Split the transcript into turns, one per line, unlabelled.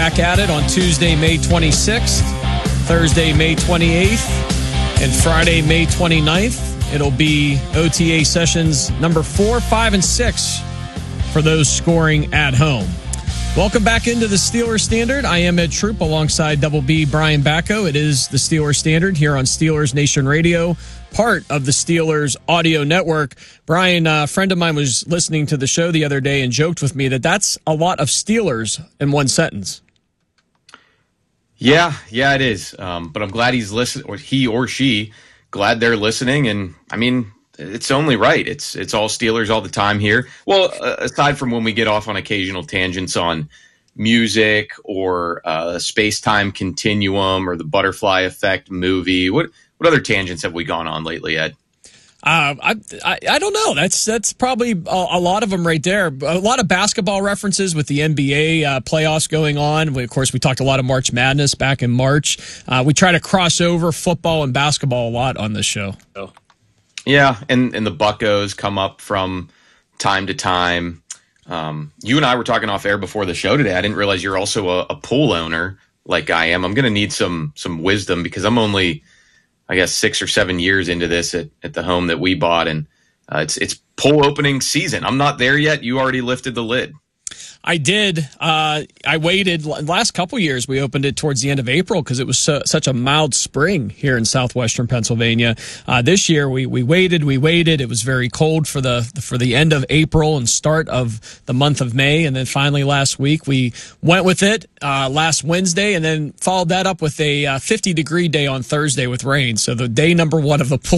back at it on Tuesday, May 26th, Thursday, May 28th, and Friday, May 29th. It'll be OTA sessions number 4, 5, and 6 for those scoring at home. Welcome back into the Steelers Standard. I am Ed Troop alongside Double B Brian Bacco. It is the Steelers Standard here on Steelers Nation Radio, part of the Steelers audio network. Brian, a friend of mine was listening to the show the other day and joked with me that that's a lot of Steelers in one sentence.
Yeah, it is. But I'm glad he's listening, or he or she, glad they're listening. And I mean, it's only right. It's all Steelers all the time here. Well, aside from when we get off on occasional tangents on music or space-time continuum or the Butterfly Effect movie. What other tangents have we gone on lately, Ed?
I don't know. That's probably a lot of them right there. A lot of basketball references with the NBA playoffs going on. Of course, we talked a lot of March Madness back in March. We try to cross over football and basketball a lot on this show.
Yeah, and the Buccos come up from time to time. You and I were talking off air before the show today. I didn't realize you're also a pool owner like I am. I'm going to need some wisdom because I'm only, I guess, 6 or 7 years into this at the home that we bought, and it's pool opening season. I'm not there yet. You already lifted the lid.
I did. I waited. Last couple years, we opened it towards the end of April because it was such a mild spring here in southwestern Pennsylvania. This year, we waited. It was very cold for the end of April and start of the month of May, and then finally last week we went with it last Wednesday, and then followed that up with a 50-degree day on Thursday with rain. So the day number one of the pool